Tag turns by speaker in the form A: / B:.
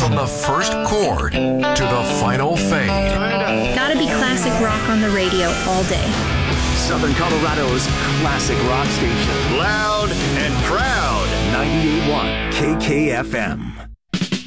A: From the first chord to the final fade.
B: Gotta be classic rock on the radio all day.
C: Southern Colorado's classic rock station.
D: Loud and proud.
C: 98.1 KKFM.